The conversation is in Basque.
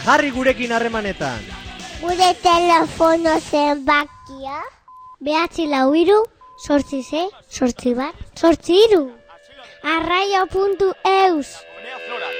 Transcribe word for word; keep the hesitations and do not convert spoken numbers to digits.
jarri gurekin harremanetan. Gure telefono zenbakia behatzi lau hiru, sortzi sei, sortzi bat, sortzi hiru. Arraio puntu eus.